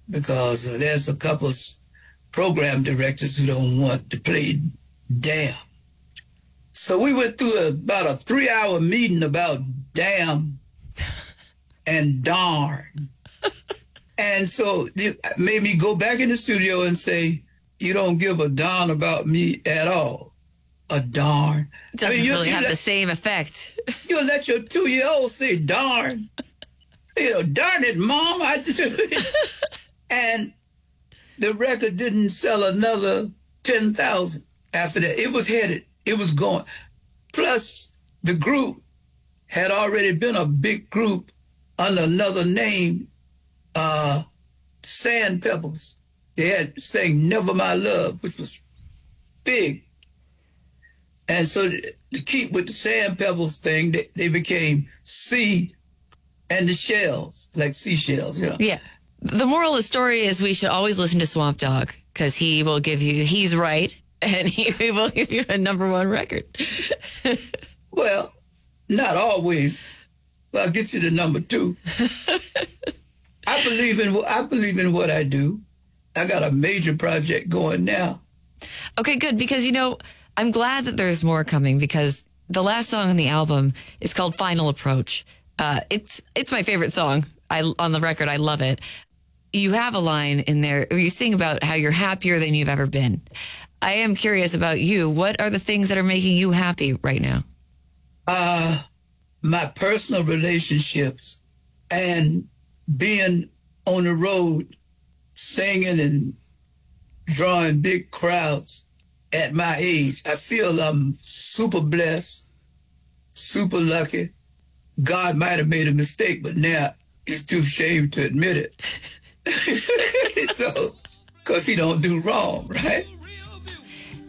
because there's a couple of program directors who don't want to play damn. So we went through about a 3-hour meeting about damn and darn. And so it made me go back in the studio and say, you don't give a darn about me at all. A darn. Doesn't really have the same effect. You'll let your 2-year-old say darn. Darn it, Mom. And the record didn't sell another 10,000 after that. It was headed. It was going. Plus, the group had already been a big group under another name, Sand Pebbles. They had sang Never My Love, which was big. And so to keep with the Sand Pebbles thing, they became Sea and the Shells, like seashells, you know. Yeah. The moral of the story is we should always listen to Swamp Dogg because he will give you, he's right, and he will give you a number one record. Well, not always. But I'll get you to number 2. I believe in what I do. I got a major project going now. Okay, good, because, I'm glad that there's more coming because the last song on the album is called Final Approach. It's my favorite song on the record. I love it. You have a line in there where you sing about how you're happier than you've ever been. I am curious about you. What are the things that are making you happy right now? My personal relationships and being on the road, singing and drawing big crowds at my age. I feel I'm super blessed, super lucky. God might have made a mistake, but now he's too ashamed to admit it. So, because he don't do wrong, right?